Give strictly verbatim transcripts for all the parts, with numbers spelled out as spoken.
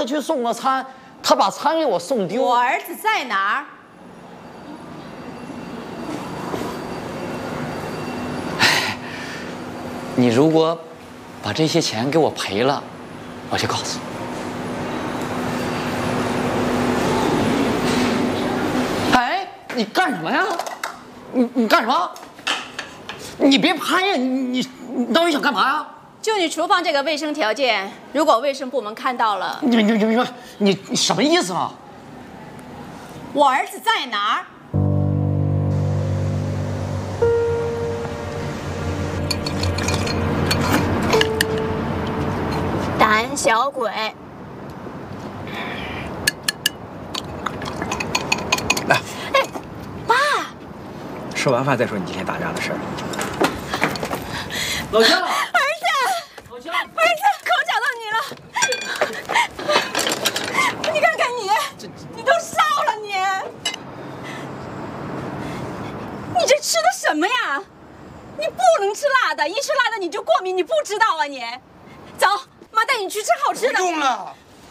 去送个餐，他把餐给我送丢。 我儿子在哪儿？ 你如果把这些钱给我赔了，我就告诉你。哎，你干什么呀？你你干什么？你别拍呀！你你你到底想干嘛呀？ 就你厨房这个卫生条件，如果卫生部门看到了， 你你你你你你什么意思啊？ 我儿子在哪儿？胆小鬼！ 来， 哎，爸， 吃完饭再说你今天打架的事儿。 老姜， 儿子， 老姜， 儿子，可找到你了！你看看你，你都烧了你！你这吃的什么呀？你不能吃辣的，一吃辣的你就过敏，你不知道啊你？走。妈带你去吃好吃的。 不用了。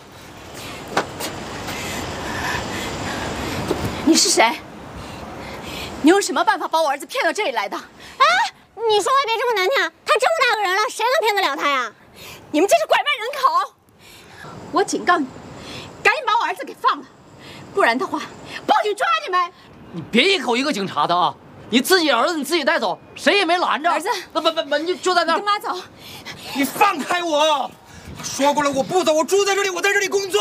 你是谁？你用什么办法把我儿子骗到这里来的？ 哎，你说话别这么难听，他这么大个人了，谁能骗得了他呀？ 你们这是拐卖人口！我警告你，赶紧把我儿子给放了，不然的话，报警抓你们！ 你别一口一个警察的啊！你自己儿子你自己带走，谁也没拦着。 儿子， 不不不不，你就在那儿。 跟妈走。 你放开我！说过了，我不走，我住在这里，我在这里工作。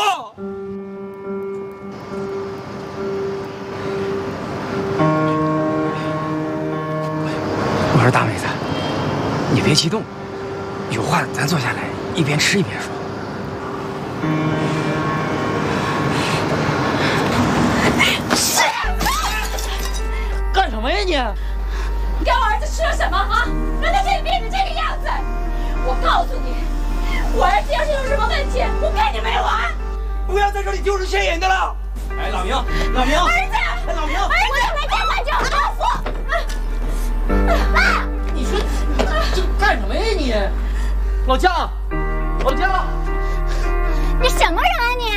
我说大妹子，你别激动，有话咱坐下来一边吃一边说。 干什么呀你？ 你给我儿子吃了什么啊？让他这里变成这个样子！我告诉你。我儿子要是有什么问题，我骗你没完！ 不要在这里丢人现眼的了！哎，老明，老明， 儿子， 哎，老明， 儿子，我也没见过酒，老夫。 啊！你说这干什么呀你？老姜，老姜， 你什么人啊你？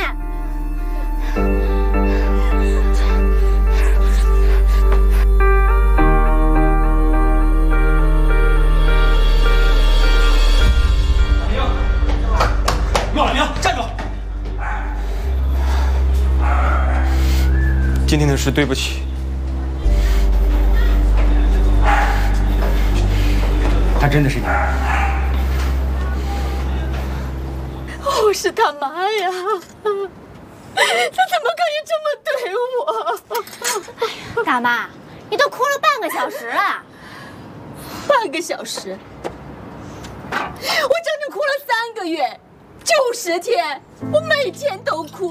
老明，站住！今天的事对不起，他真的是你。 我是他妈呀！他怎么可以这么对我？ 大妈，你都哭了半个小时了。 半个小时？我整整哭了三个月。九十天，我每天都哭。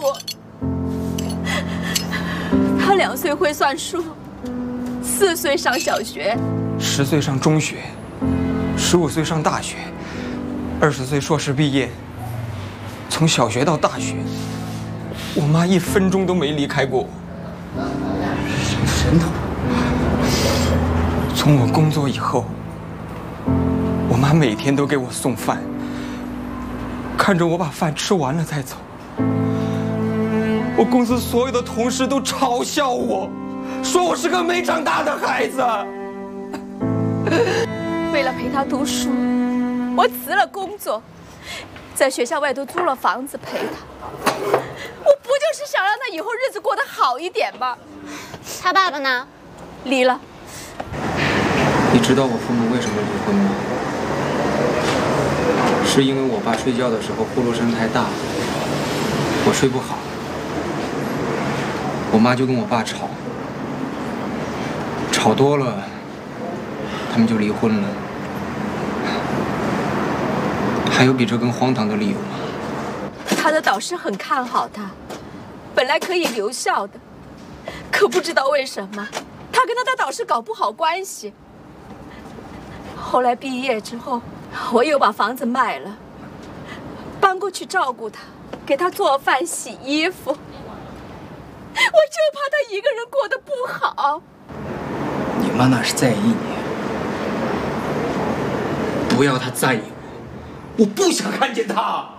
他两岁会算数，四岁上小学， 十岁上中学，十五岁上大学，二十岁硕士毕业。从小学到大学，我妈一分钟都没离开过我。神头！从我工作以后，我妈每天都给我送饭。看着我把饭吃完了再走，我公司所有的同事都嘲笑我，说我是个没长大的孩子。 为了陪他读书，我辞了工作，在学校外头租了房子陪他。我不就是想让他以后日子过得好一点吗？ 他爸爸呢？ 离了。 你知道我父母为什么离婚吗？是因为我爸睡觉的时候呼噜声太大，我睡不好，我妈就跟我爸吵，吵多了，他们就离婚了。还有比这更荒唐的理由吗？ 他的导师很看好他，本来可以留校的，可不知道为什么，他跟他的导师搞不好关系。后来毕业之后，我又把房子卖了，搬过去照顾他，给他做饭、洗衣服。我就怕他一个人过得不好。 你妈那是在意你，不要她在意我，我不想看见她。